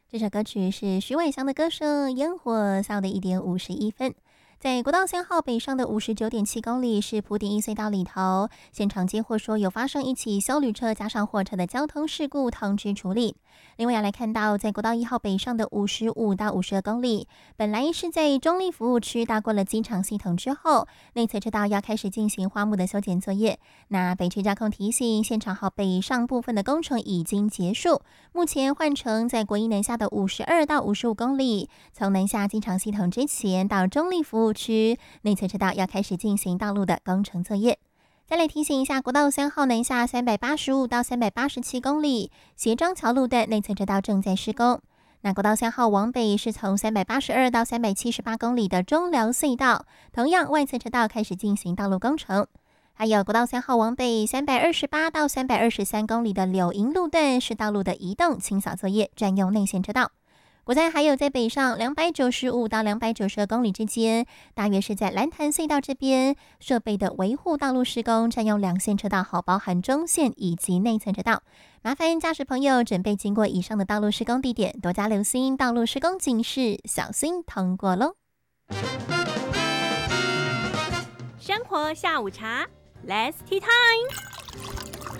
这首歌曲是徐伟翔的歌声《烟火》，下午的1点51分。在国道3号北上的59.7公里是埔顶一隧道里头，现场接获说有发生一起休旅车加上货车的交通事故，通知处理。另外要来看到，在国道1号北上的55到52公里，本来是在中立服务区搭过了机场系统之后，内侧车道要开始进行花木的修剪作业。那北区交控提醒，现场号北上部分的工程已经结束，目前换成在国一南下的52到55公里，从南下机场系统之前到中立服务区内侧车道要开始进行道路的工程作业。再来提醒一下，国道3号南下385到387公里，协章桥路段内侧车道正在施工。那国道3号往北是从382到378公里的中寮隧道，同样外侧车道开始进行道路工程。还有国道3号往北328到323公里的柳营路段是道路的移动清扫作业，占用内线车道。国三还有在北上295到292公里之间，大约是在蓝潭隧道这边设备的维护道路施工，占用两线车道，好包含中线以及内侧车道。麻烦驾驶朋友准备经过以上的道路施工地点，多加留心道路施工警示，小心通过咯。 生活下午茶 ，Let's Tea Time。